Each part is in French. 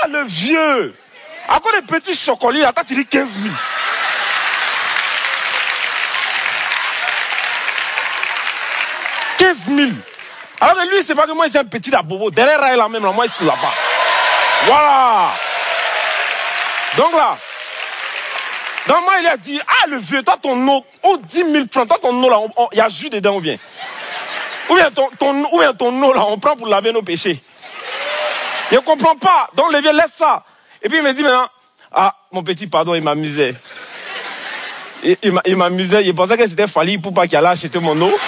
le vieux. À quoi les petits chocolats, attends, tu dis 15 000. Alors que lui, c'est pas que moi, c'est un petit à bobo. Derrière, il a même là, moi, il est là-bas. Voilà. Donc moi, il a dit, le vieux, toi, ton eau, 10 000 francs, toi, ton eau, là, il y a jus dedans, ou bien ton eau, là, on prend pour laver nos péchés. Il ne comprend pas. Donc, le vieux, laisse ça. Et puis, il me dit maintenant, mon petit, pardon, il m'amusait. Il m'amusait, il pensait que c'était Fali pour pas qu'il allait acheter mon eau.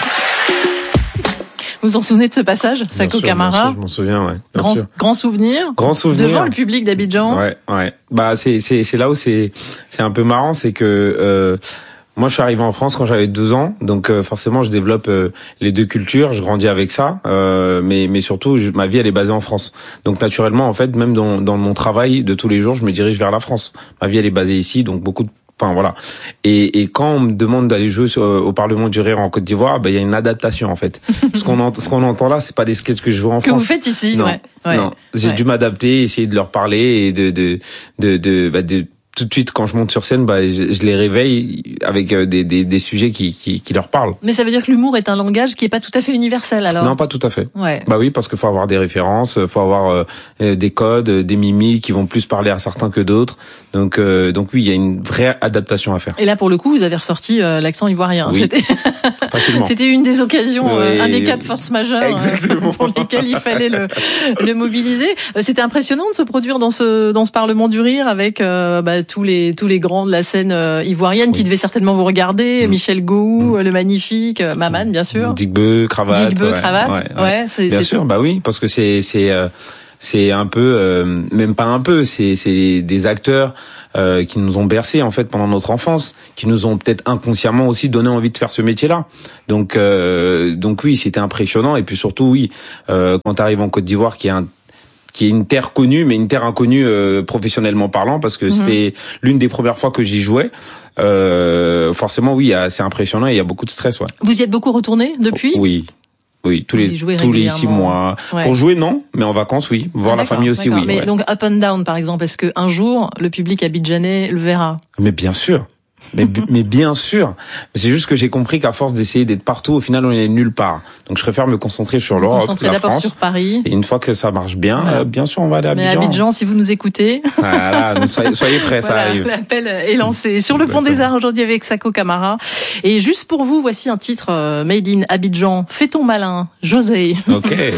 Vous vous en souvenez de ce passage, Sako Camara? Bien sûr, je m'en souviens, ouais. Grand souvenir. Devant le public d'Abidjan. Ouais. Bah, c'est là où c'est un peu marrant, c'est que, moi, je suis arrivé en France quand j'avais 12 ans, donc forcément, je développe les deux cultures, je grandis avec ça, mais surtout, ma vie, elle est basée en France. Donc, naturellement, en fait, même dans mon travail de tous les jours, je me dirige vers la France. Ma vie, elle est basée ici, donc enfin voilà. Et quand on me demande d'aller jouer au Parlement du Rire en Côte d'Ivoire, il y a une adaptation en fait. Ce qu'on entend là, c'est pas des sketchs que je vois en France. Que vous faites ici, non, ouais. Non, j'ai dû m'adapter, essayer de leur parler et de tout de suite quand je monte sur scène, je les réveille avec des sujets qui leur parlent. Mais ça veut dire que l'humour est un langage qui est pas tout à fait universel alors. Non, pas tout à fait. Ouais. Bah oui, parce qu'il faut avoir des références, faut avoir des codes, des mimiques qui vont plus parler à certains que d'autres. Donc oui, il y a une vraie adaptation à faire. Et là pour le coup, vous avez ressorti l'accent ivoirien. Oui. Facilement. C'était une des occasions, un des cas de force majeure pour lesquels il fallait le mobiliser. C'était impressionnant de se produire dans ce Parlement du Rire avec tous les grands de la scène ivoirienne qui devaient certainement vous regarder. Michel Gou, le magnifique, Maman bien sûr. Digbe, Cravate. Ouais. Bien sûr, bah oui, parce que c'est un peu, même pas un peu, c'est des acteurs qui nous ont bercés en fait pendant notre enfance, qui nous ont peut-être inconsciemment aussi donné envie de faire ce métier-là. Donc oui, c'était impressionnant. Et puis surtout oui, quand tu arrives en Côte d'Ivoire, qui est une terre connue, mais une terre inconnue professionnellement parlant, parce que c'était l'une des premières fois que j'y jouais. Forcément, oui, c'est impressionnant et il y a beaucoup de stress. Ouais. Vous y êtes beaucoup retourné depuis ? Oui, tous les 6 mois. Ouais. Pour jouer, non, mais en vacances, oui. Voir la famille aussi, oui. Mais donc Up and Down, par exemple, est-ce que un jour le public abidjanais le verra ? Mais bien sûr. Mais bien sûr. C'est juste que j'ai compris qu'à force d'essayer d'être partout, au final, on est nulle part. Donc, je préfère me concentrer sur l'Europe, la France. Sur Paris. Et une fois que ça marche bien, bien sûr, on va aller à Abidjan. Mais Abidjan, si vous nous écoutez. Voilà, soyez prêts, ça arrive. L'appel est lancé. Sur le Pont des Arts aujourd'hui avec Sako Camara. Et juste pour vous, voici un titre made in Abidjan. Fais ton malin, José. Ok.